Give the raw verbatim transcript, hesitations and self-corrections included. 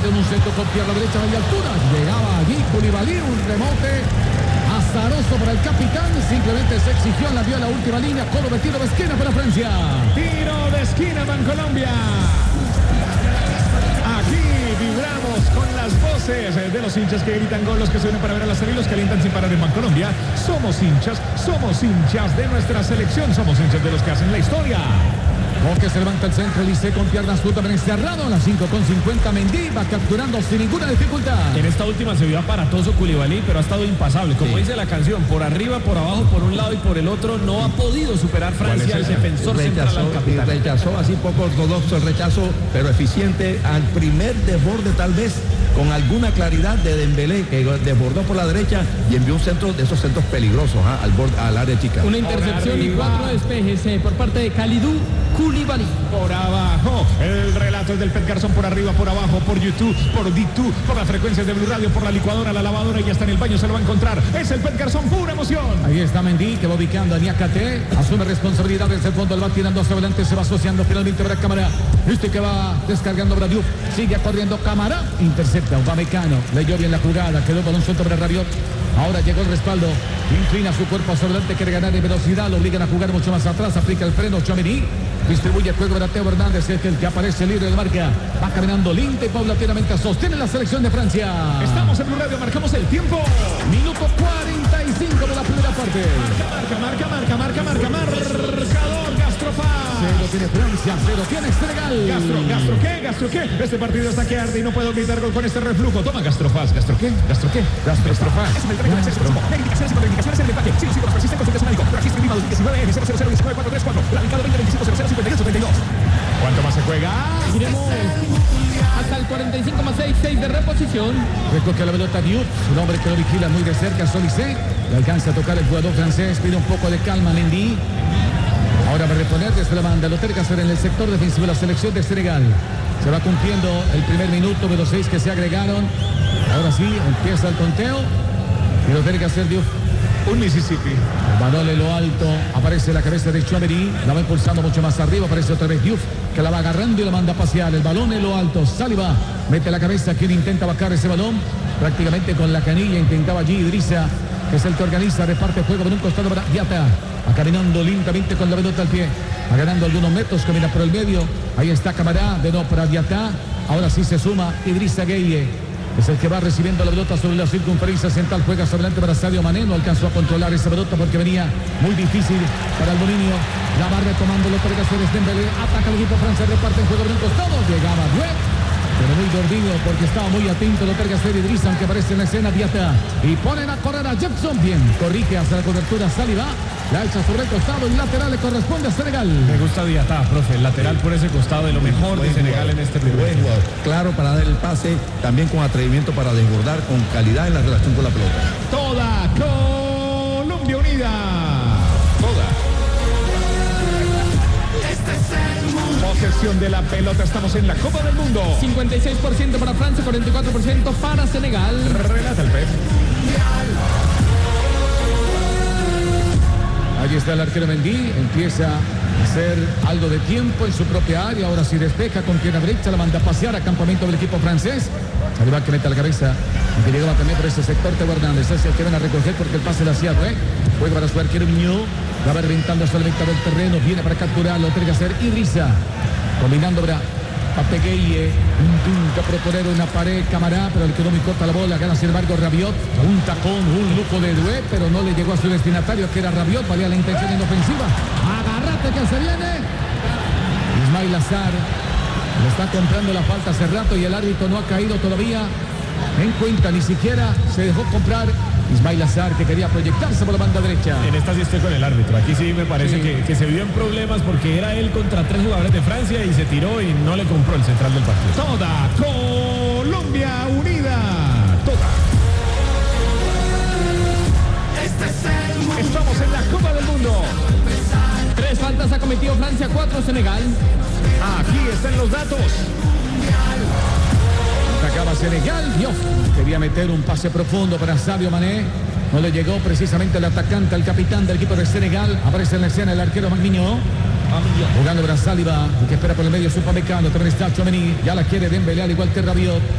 meter un centro con pierna derecha de altura. Llegaba allí Koulibaly, un remote azaroso para el capitán. Simplemente se exigió, la vio a la última línea. Colo de tiro de esquina para Francia. Tiro de esquina para Colombia. Aquí vibramos con las voces de los hinchas que gritan gol, los que se unen para ver a la serie y los que alientan sin parar en Bancolombia. Somos hinchas, somos hinchas de nuestra selección, somos hinchas de los que hacen la historia. Porque se levanta el centro, Elise con piernas absolutamente cerrado. A las cinco con cincuenta, Mendy va capturando sin ninguna dificultad. En esta última se vio aparatoso Koulibaly, pero ha estado impasable. Como sí. dice la canción, por arriba, por abajo, por un lado y por el otro, no ha podido superar Francia al defensor rechazó, central al capitán. Rechazó así poco ortodoxo el rechazo, pero eficiente al primer desborde tal vez, con alguna claridad de Dembélé, que desbordó por la derecha y envió un centro de esos centros peligrosos ¿eh? al, borde, al área chica. Una intercepción y cuatro despejes eh, por parte de Kalidou Koulibaly. Por abajo, el relato es del Pet Garzón, por arriba, por abajo, por YouTube, por D dos, por las frecuencias de Blue Radio, por la licuadora, la lavadora y hasta en el baño se lo va a encontrar. Es el Pet Garzón, pura emoción. Ahí está Mendy, que va ubicando a Niakate, asume responsabilidad desde el fondo, lo va tirando hacia adelante, se va asociando finalmente para Cámara. Este que va descargando Bradiuf, sigue corriendo Cámara, intercepta Upamecano, leyó bien la jugada, quedó con un suelto para Rabiot. Ahora llegó el respaldo, inclina su cuerpo hacia adelante, quiere ganar en velocidad, lo obligan a jugar mucho más atrás, aplica el freno, Tchouaméni, distribuye el juego para Teo Hernández, es el que aparece libre de marca, va caminando lenta y paulatinamente sostiene la selección de Francia. Estamos en Blue Radio, marcamos el tiempo. Minuto cuarenta y cinco de la primera parte. Marca, marca, marca, marca, marca, marca, marcador, Gastrofaz. Cero tiene Francia, cero tiene Senegal. Gastro, Gastro, ¿qué? Gastro, ¿qué? Este partido está que arde y no puedo gritar gol con este reflujo. Toma, Gastrofaz. ¿Gastro qué? ¿Gastro qué? Gastrofaz. Es el trámite de acceso próximo. La indicaciones y contraindicaciones en el detalle. Si los síntomas persisten, consulte a su médico. Registro I N V I dos mil diecinueve F cero cero cero uno nueve cuatro tres cuatro. Radicado veinte veinticinco cero cero cincuenta y ocho treinta y dos. ¿Cuánto más se juega? Iremos hasta el cuarenta y cinco más seis, seis de reposición. Recoge la pelota Diop, un hombre que lo vigila muy de cerca, Solissé. Le alcanza a tocar el jugador francés, pide un poco de calma Mendy. Ahora va a reponer desde la banda, lo tiene que hacer en el sector defensivo de la selección de Senegal. Se va cumpliendo el primer minuto de los seis que se agregaron. Ahora sí, empieza el conteo. Y lo tiene que hacer Diop. Un Mississippi. El balón en lo alto, aparece la cabeza de Tchouaméni, la va impulsando mucho más arriba, aparece otra vez Diouf, que la va agarrando y la manda a pasear. El balón en lo alto, Saliba mete la cabeza, quien intenta bajar ese balón, prácticamente con la canilla, intentaba allí Idrissa, que es el que organiza, reparte juego por un costado para Diatta, va caminando lentamente con la pelota al pie, va ganando algunos metros, camina por el medio, ahí está Camará, de no para Diatta, ahora sí se suma Idrissa Gueye. Es el que va recibiendo la pelota sobre la circunferencia central. Juega sobre adelante para Sadio Mané. No alcanzó a controlar esa pelota porque venía muy difícil para el dominio. La va retomando lo que hacer es Dembélé. Ataca el equipo francés. Reparte el juego por un costado. Llegaba Duet, pero muy dormido porque estaba muy atento. Lo tiene que hacer Idrissa, aunque aparece en la escena Diatta. Y ponen a correr a Jackson. Bien, corrige hacia la cobertura Saliba. La echa sobre el costado. El lateral le corresponde a Senegal. Me gusta Diatta, profe. El lateral por ese costado de lo mejor de Senegal en este primer tiempo. Claro para dar el pase, también con atrevimiento para desbordar, con calidad en la relación con la pelota. Toda Colombia unida. Toda. Posesión de la pelota. Estamos en la Copa del Mundo. cincuenta y seis por ciento para Francia, cuarenta y cuatro por ciento para Senegal. Relata el pez. Allí está el arquero Mendy, empieza a hacer algo de tiempo en su propia área, ahora sí despeja con pierna derecha, la manda a pasear a campamento del equipo francés. Saliba que mete la cabeza, que llegaba también por ese sector Teo Hernández, es el que van a recoger porque el pase le hacía Rue, juega para su arquero Mignot, la va reventando solamente del terreno, viene para capturarlo, tiene que hacer Idrissa, combinando para Papegueye, intenta proponer una pared Camará, pero le quedó muy corta la bola, gana sin embargo Rabiot, un tacón, un lujo de Duet, pero no le llegó a su destinatario que era Rabiot, valía la intención en ofensiva, agárrate que se viene, Ismail Azar, le está comprando la falta hace rato y el árbitro no ha caído todavía en cuenta, ni siquiera se dejó comprar Ismail Azar, que quería proyectarse por la banda derecha. En esta sí estoy con el árbitro. Aquí sí me parece sí. Que, que se vio en problemas porque era él contra tres jugadores de Francia y se tiró y no le compró el central del partido. Toda Colombia unida. Toda. Estamos en la Copa del Mundo. Tres faltas ha cometido Francia, cuatro Senegal. Aquí están los datos. Atacaba Senegal, Dios, quería meter un pase profundo para Sadio Mané, no le llegó precisamente el atacante, el capitán del equipo de Senegal, aparece en la escena el arquero Magniño, jugando para Saliba, que espera por el medio Upamecano, también está Tchouaméni, ya la quiere Dembélé al igual que Rabiot.